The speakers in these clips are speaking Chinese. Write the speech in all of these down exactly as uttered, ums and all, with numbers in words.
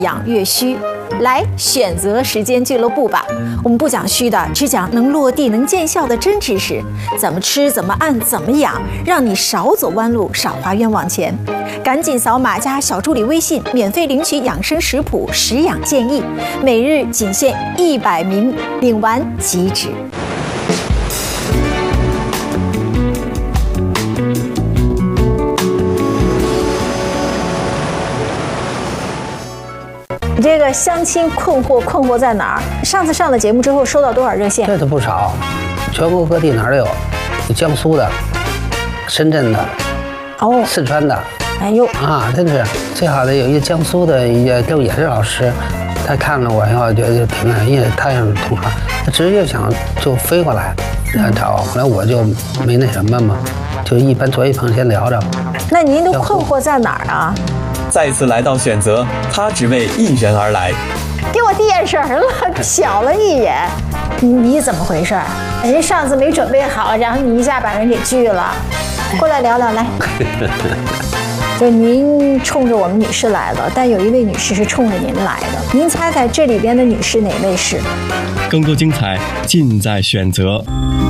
养越虚，来选择时间俱乐部吧。我们不讲虚的，只讲能落地、能见效的真知识。怎么吃，怎么按，怎么养，让你少走弯路，少花冤枉钱。赶紧扫码加小助理微信，免费领取养生食谱、食养建议，每日仅限一百名，领完即止。你这个相亲困惑困惑在哪儿？上次上了节目之后收到多少热线？ 这都不少，全国各地哪儿都有，有江苏的、深圳的、 哦， 四川的。 哎呦啊，真是最好的有一个江苏的，也就也是老师，他看了我以后觉得就挺那，因为他也是同行，他直接想就飞过来来找我，后来我就没那什么嘛，就一般作为朋友先聊着。 那您都困惑在哪儿啊？ 再次来到选择，他只为一人而来。 给我递眼神了，瞟了一眼，你你怎么回事？人家上次没准备好，然后你一下把人给拒了。过来聊聊来。就您冲着我们女士来了，但有一位女士是冲着您来的。您猜猜这里边的女士哪位是？ 更多精彩尽在选择。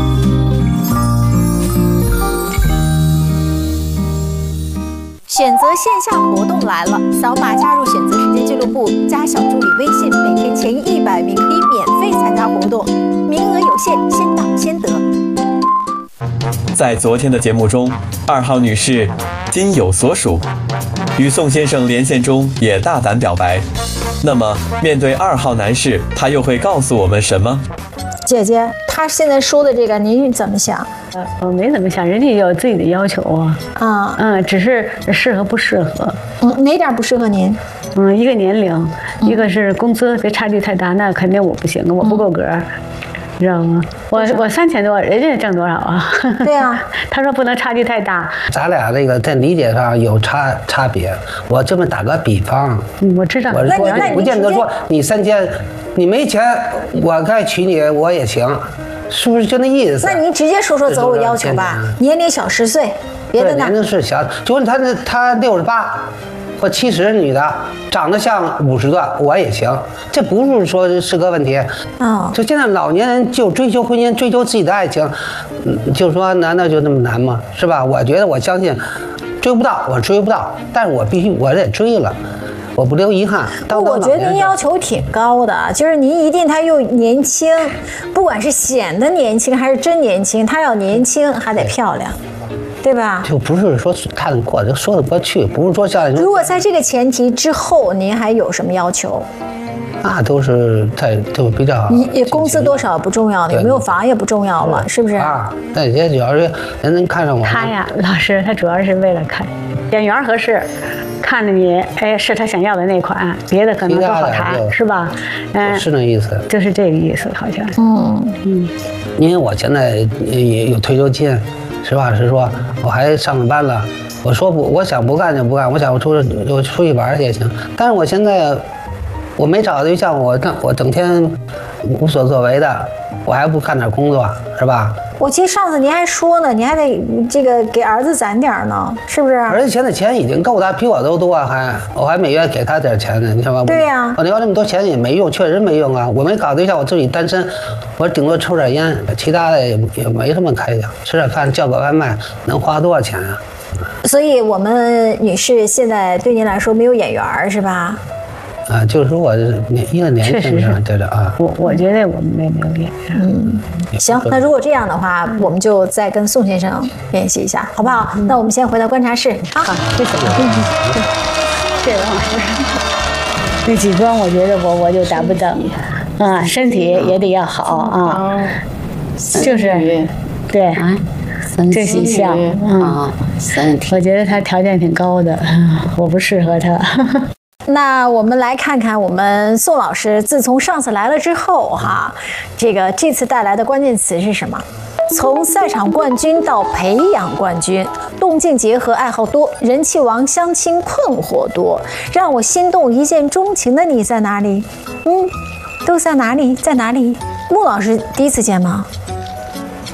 选择线下活动来了，扫码加入选择时间俱乐部，加小助理微信，每天前一百名可以免费参加活动，名额有限，先到先得。 在昨天的节目中，二号女士今有所属，与宋先生连线中也大胆表白。那么，面对二号男士，他又会告诉我们什么？ 姐姐，他现在说的这个，您怎么想？ 呃，我没怎么想，人家有自己的要求啊。 啊， 嗯，只是适合不适合。 嗯，哪点不适合您？ 嗯，一个年龄，嗯、一个是工资，别差距太大，那肯定我不行，我不够格。嗯，知道吗？我我三千多，人家挣多少啊？ 对啊， 他说不能差距太大。 咱俩这个在理解上有差差别。我这么打个比方， 嗯，我知道。 我我不见得说你三千，你没钱，我该娶你我也行，是不是就那意思？ 那您直接说说择偶要求吧，年龄小十岁，别的呢？ 年龄是小，就问他那他六十八。或七十女的长得像五十的我也行，这不是说是个问题。 哦， 就现在老年人就追求婚姻，追求自己的爱情，嗯，就说难道就那么难吗？是吧？我觉得我相信，追不到我追不到，但是我必须我得追了，我不留遗憾。 不，我觉得您要求挺高的，就是您一定他又年轻，不管是显得年轻还是真年轻，他要年轻还得漂亮。对吧？ 就不是说看得过，就说得过去，不是说像。 如果在这个前提之后，您还有什么要求？ 那都是在就比较。 你工资多少不重要了，有没有房也不重要了，是不是？ 啊，那也主要是人能看上我。 他呀，老师，他主要是为了看眼缘合适，看着你，哎，是他想要的那款，别的可能都好谈，是吧？ 嗯，是那意思。 就是这个意思，好像。 嗯嗯。 因为我现在也有退休金。实话实说，我还上着班了。我说不，我想不干就不干，我想我出我出去玩也行。但是我现在我没找对象，我整我整天无所作为的，我还不干点工作，是吧？ 我记得上次您还说呢，你还得这个给儿子攒点呢，是不是？ 儿子现在钱已经够他，比我都多，还我还每月给他点钱呢，你知道吗？ 对呀、啊。 我要那么多钱也没用，确实没用啊！我没搞对象，我自己单身，我顶多抽点烟，其他的也也没什么开销，吃点饭叫个外卖能花多少钱啊？ 所以我们女士现在对您来说没有眼缘是吧？ 啊，就是说我一个年轻人，对的啊。 我我觉得我们没有眼缘。 嗯，行，那如果这样的话，我们就再跟宋先生联系一下，好不好？嗯、那我们先回到观察室啊。 好，谢谢。谢谢王老师。那几关我觉得我我就达不到啊，身体也得要好啊，就是对。这几项啊，身体，我觉得他条件挺高的，我不适合他。 那我们来看看我们宋老师自从上次来了之后哈，这个这次带来的关键词是什么？从赛场冠军到培养冠军，动静结合，爱好多，人气王，相亲困惑多，让我心动一见钟情的你在哪里？嗯，都在哪里？在哪里？穆老师第一次见吗？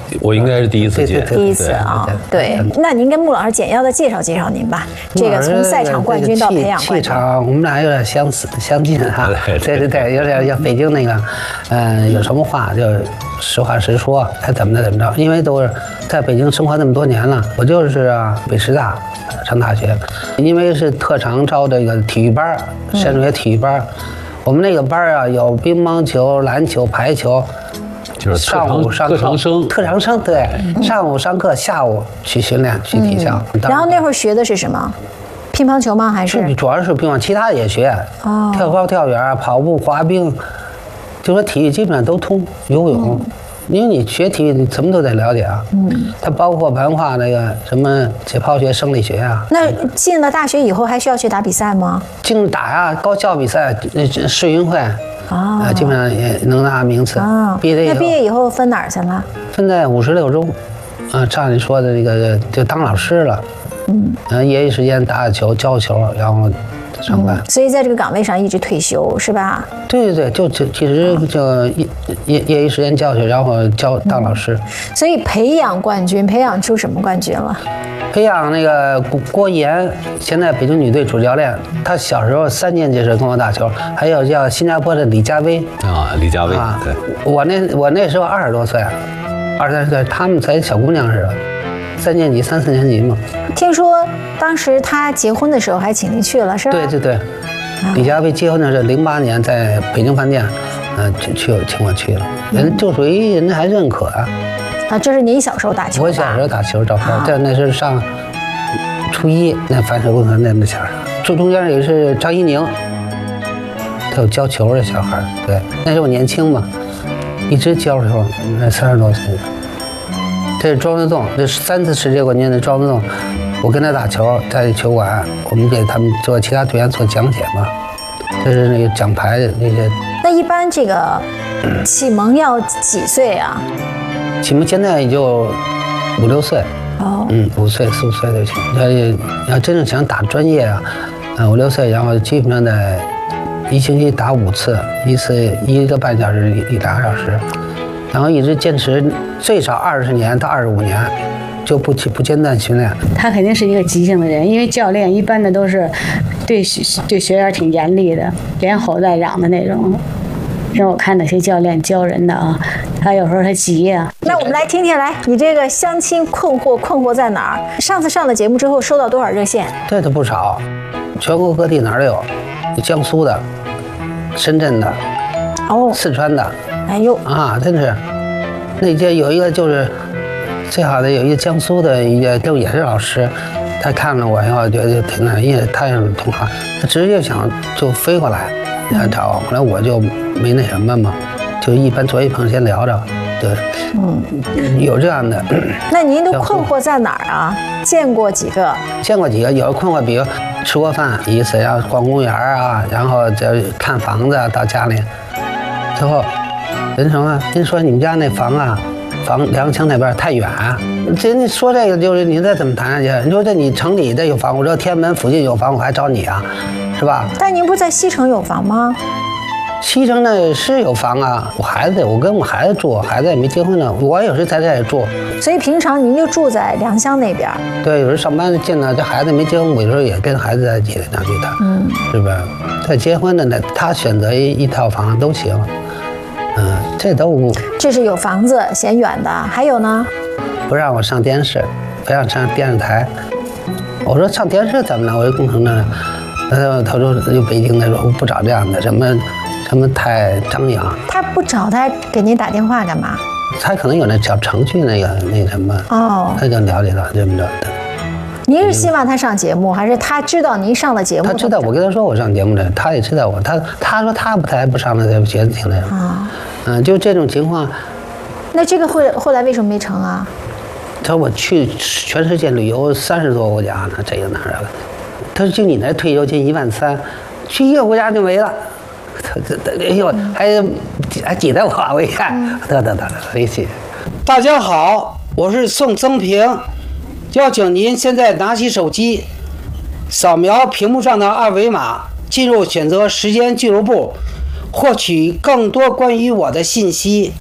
我应该是第一次见， 第一次啊，对。那您跟穆老师简要的介绍介绍您吧。这个从赛场冠军到培养冠军， 气场我们俩有点相似相近哈。对对对，有点像北京那个，嗯，有什么话就实话实说，该怎么的怎么着。因为都是在北京生活那么多年了，我就是啊北师大上大学，因为是特长招这个体育班，山中学体育班。我们那个班啊，有乒乓球、篮球、排球， 就是上午上课， 特长生， 特长生对，上午上课，下午去训练去体校。 然后那会儿学的是什么？乒乓球吗？还是？ 主要是乒乓，其他的也学，哦，跳高、跳远、跑步、滑冰，就说体育基本上都通，游泳。因为你学体育，你什么都得了解啊。嗯，它包括文化那个什么解剖学、生理学啊。 那进了大学以后还需要去打比赛吗？ 进打呀，高校比赛、世运会啊，基本上也能拿名次。啊，毕业以后， 那毕业以后分哪儿去了？ 分在五十六中，啊，照你说的这个就当老师了。嗯，呃，业余时间打打球、教球，然后上班。 嗯，所以在这个岗位上一直退休是吧？ 对对对，就就其实就业业业余时间教学，然后教当老师。 嗯，所以培养冠军，培养出什么冠军了？ 培养那个郭郭岩，现在北京女队主教练。他小时候三年级时跟我打球，还有叫新加坡的李佳薇啊，李佳薇啊，对。 我那我那时候二十多岁，二三十岁，他们才小姑娘似的，三年级、三四年级嘛。 听说当时他结婚的时候还请您去了，是吧？ 对对对。李佳薇结婚的是零八年在北京饭店，嗯、呃，去去请我去了，人就属于人家还认可啊。 啊，这是您小时候打球？ 我小时候打球照片，这那是上初一那反水公园那那前儿，中中间也是张怡宁，他有教球的小孩，对，那时候我年轻嘛，一直教球，那三十多岁。这是庄德栋，这是三次世界冠军的庄德栋。我跟他打球，在球馆，我们给他们做其他队员做讲解嘛。这是那个奖牌的那些。 那一般这个启蒙要几岁啊？ 启蒙现在也就五六岁。哦。嗯，五岁四五岁就行。要要真正想打专业啊，啊五六岁，然后基本上得一星期打五次，一次一个半小时一两个小时，然后一直坚持最少二十年到二十五年。就不不间断训练。 他肯定是一个急性的人，因为教练一般的都是对对学员挺严厉的，连吼带嚷的那种。让我看那些教练教人的啊，他有时候他急呀、啊。 那我们来听听，来，你这个相亲困惑困惑在哪儿？上次上了节目之后收到多少热线？ 这都不少，全国各地哪儿都有，有江苏的、深圳的，哦，四川的， 哎呦啊，真是，那届有一个就是。最好的有一个江苏的一个就也是老师，他看了我以后觉得挺那，因为他也是同行，他直接想就飞过来来找我，后来我就没那什么嘛，就一般作为朋友先聊着，对，嗯，有这样的。 那您都困惑在哪儿啊？见过几个？ 见过几个，有的困惑，比如吃过饭一次，然后逛公园啊，然后这看房子啊，到家里，最后人什么？人说你们家那房啊。房梁墙那边太远，这你说这个就是你这怎么谈下去？你说这你城里的有房，我说天安门附近有房，我还找你啊，是吧？ 但您不是在西城有房吗？ 西城那是有房啊，我孩子我跟我孩子住，孩子也没结婚呢，我有时在这里住。 所以平常您就住在良乡那边？ 对，有时候上班见到这孩子没结婚，我有时候也跟孩子在一起两句的，嗯，是不是？他结婚的呢，他选择一一套房都行。嗯，这都这是有房子嫌远的，还有呢？ 不让我上电视，不让上电视台。我说上电视怎么了？我说工程的，呃，他说就北京的说不找这样的，什么什么太张扬。 他不找他给您打电话干嘛？ 他可能有那小程序那个那什么哦，他就了解到这么着的。 您是希望他上节目，还是他知道您上了节目？ 他知道我跟他说我上节目了，他也知道我。他他说他不才不上了，觉得挺那什么。啊，嗯，就这种情况。 那这个后后来为什么没成啊？ 他说我去全世界旅游三十多个国家呢，这个那个。他说就你那退休金一万三，去一个国家就没了。他他哎呦，还还挤得我，我一看，得得得得，回去。大家好，我是宋增平。邀请您现在拿起手机，扫描屏幕上的二维码，进入选择时间俱乐部，获取更多关于我的信息。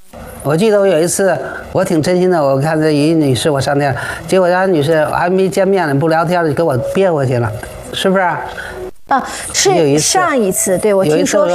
我记得我有一次，我挺真心的，我看这一女士，我上店，结果让女士还没见面呢，不聊天就给我憋回去了，是不是？ 啊，是上一次，对我听说